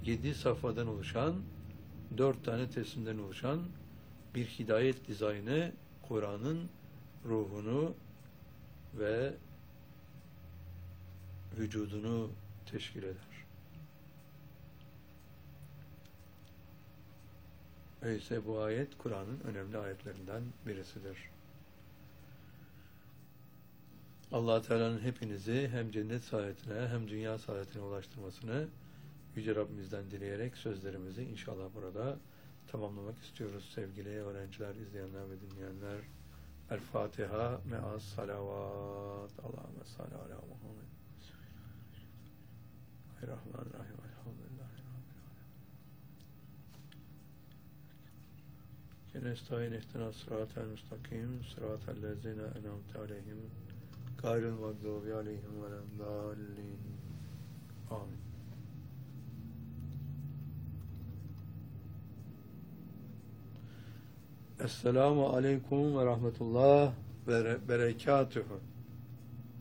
7 safhadan oluşan, 4 tane teslimden oluşan bir hidayet dizaynı Kur'an'ın ruhunu ve vücudunu teşkil eder. Öyleyse bu ayet Kur'an'ın önemli ayetlerinden birisidir. Allah Teala'nın hepinizi hem cennet saadetine hem dünya saadetine ulaştırmasını Yüce Rabbimizden dileyerek sözlerimizi inşallah burada tamamlamak istiyoruz. Sevgili öğrenciler, izleyenler ve dinleyenler, El Fatiha me'as salavat. Allahümme salli ala Muhammed. Bismillahirrahmanirrahim. Elhamdülillahi Rabbil alemin. Nestaîn ihtina sıratel müstakim sıratel lezîne en'amte aleyhim gayril mağdûbi aleyhim veleddâllîn. Amin. Esselamu aleyküm ve rahmetullah ve berekatühü.